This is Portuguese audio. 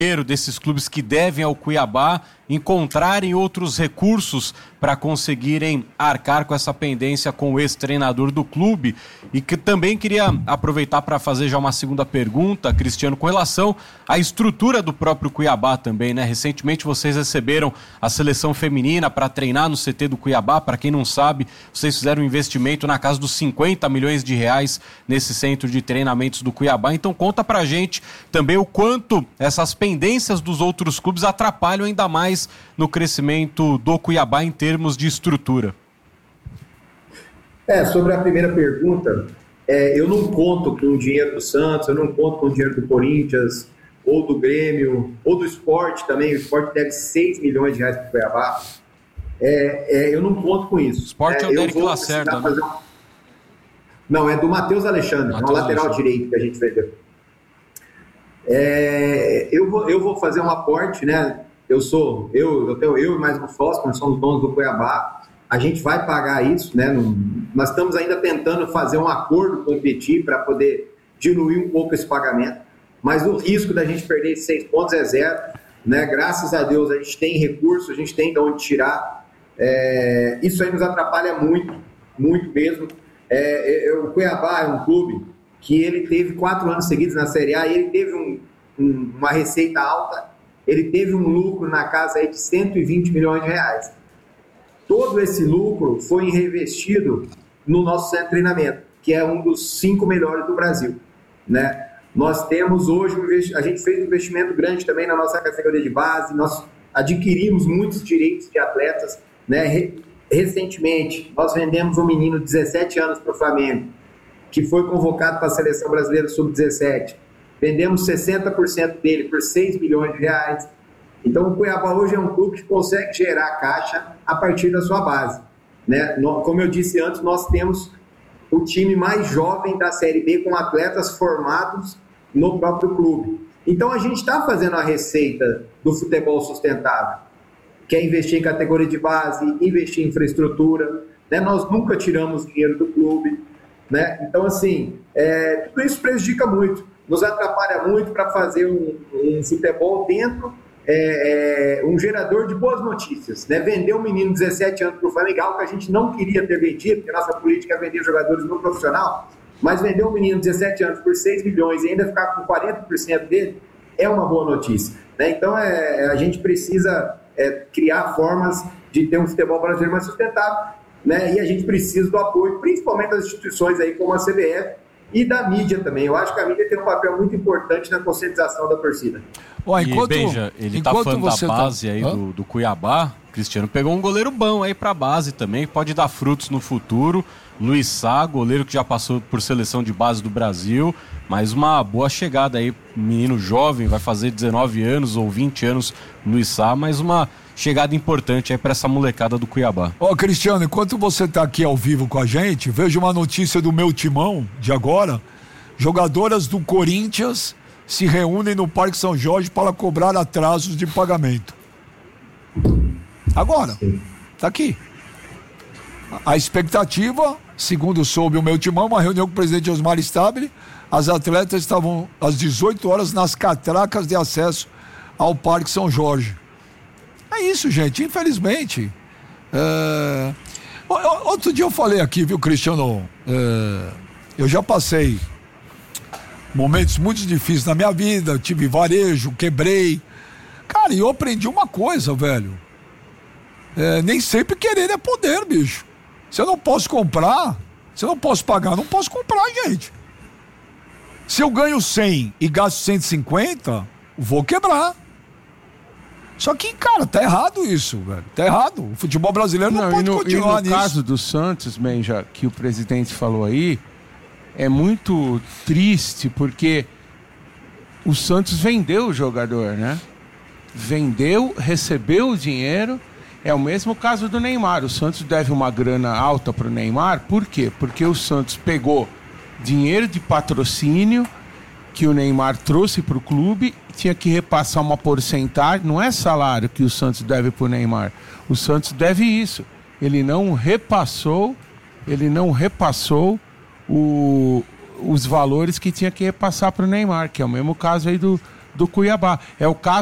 desses clubes que devem ao Cuiabá encontrarem outros recursos para conseguirem arcar com essa pendência com o ex-treinador do clube. E que também queria aproveitar para fazer já uma segunda pergunta, Cristiano, com relação à estrutura do próprio Cuiabá também, né? Recentemente vocês receberam a seleção feminina para treinar no CT do Cuiabá. Para quem não sabe, vocês fizeram um investimento na casa dos 50 milhões de reais nesse centro de treinamentos do Cuiabá. Então conta pra gente também o quanto essas pendências dos outros clubes atrapalham ainda mais no crescimento do Cuiabá em termos de estrutura. Sobre a primeira pergunta, eu não conto com o dinheiro do Santos, eu não conto com o dinheiro do Corinthians, ou do Grêmio, ou do Sport também. O Sport deve 6 milhões de reais para o Cuiabá. Eu não conto com isso. O Sport é o Derek Lacerda, né? Não, é do Matheus Alexandre, é um lateral direito que a gente vendeu. Eu vou fazer um aporte, né? Eu tenho eu e mais um sócio, nós somos donos do Cuiabá. A gente vai pagar isso, né? Nós estamos ainda tentando fazer um acordo com o Petit para poder diluir um pouco esse pagamento, mas o risco da gente perder esses 6 pontos é zero, né? Graças a Deus a gente tem recurso, a gente tem de onde tirar. Isso aí nos atrapalha muito, muito mesmo. O Cuiabá é um clube que ele teve 4 anos seguidos na Série A e ele teve uma receita alta. Ele teve um lucro na casa aí de 120 milhões de reais. Todo esse lucro foi reinvestido no nosso centro de treinamento, que é um dos 5 melhores do Brasil, né? Nós temos hoje, a gente fez um investimento grande também na nossa categoria de base, nós adquirimos muitos direitos de atletas, né? Recentemente, nós vendemos um menino de 17 anos para o Flamengo, que foi convocado para a Seleção Brasileira Sub-17. Vendemos 60% dele por 6 milhões de reais. Então, o Cuiabá hoje é um clube que consegue gerar caixa a partir da sua base, né? Como eu disse antes, nós temos o time mais jovem da Série B com atletas formados no próprio clube. Então, a gente está fazendo a receita do futebol sustentável, que é investir em categoria de base, investir em infraestrutura, né? Nós nunca tiramos dinheiro do clube, né? Então, assim, tudo isso prejudica muito, nos atrapalha muito para fazer um futebol dentro, um gerador de boas notícias, né? Vender um menino de 17 anos para o Flamengo, algo que a gente não queria ter vendido, porque a nossa política é vender jogadores no profissional, mas vender um menino de 17 anos por 6 milhões e ainda ficar com 40% dele é uma boa notícia, né? Então, a gente precisa criar formas de ter um futebol brasileiro mais sustentável, né? E a gente precisa do apoio, principalmente das instituições aí como a CBF e da mídia também. Eu acho que a mídia tem um papel muito importante na conscientização da torcida. Beija, ele tá falando da base aí do Cuiabá. Cristiano pegou um goleiro bom aí pra base também, pode dar frutos no futuro. Luiz Sá, goleiro que já passou por seleção de base do Brasil, mas uma boa chegada aí, menino jovem, vai fazer 19 anos ou 20 anos, Luiz Sá, mas uma chegada importante aí para essa molecada do Cuiabá. Cristiano, enquanto você tá aqui ao vivo com a gente, veja uma notícia do meu timão de agora. Jogadoras do Corinthians se reúnem no Parque São Jorge para cobrar atrasos de pagamento. Agora, tá aqui. A expectativa, segundo soube o meu timão, uma reunião com o presidente Osmar Stabile, as atletas estavam às 18 horas nas catracas de acesso ao Parque São Jorge. É isso, gente, infelizmente. Outro dia eu falei aqui, viu, Cristiano? Eu já passei momentos muito difíceis na minha vida, tive varejo, quebrei. Cara, e eu aprendi uma coisa, velho. Nem sempre querer é poder, bicho. Se eu não posso comprar, se eu não posso pagar, não posso comprar, gente. Se eu ganho 100 e gasto 150, vou quebrar. Só que, cara, tá errado isso, velho. Tá errado. O futebol brasileiro não pode continuar nisso. No caso do Santos, Benja, que o presidente falou aí, é muito triste, porque o Santos vendeu o jogador, né? Vendeu, recebeu o dinheiro. É o mesmo caso do Neymar. O Santos deve uma grana alta pro Neymar. Por quê? Porque o Santos pegou dinheiro de patrocínio que o Neymar trouxe pro clube, tinha que repassar uma porcentagem. Não é salário que o Santos deve pro Neymar. O Santos deve isso. Ele não repassou os valores que tinha que repassar pro Neymar, que é o mesmo caso aí do do Cuiabá. É o caso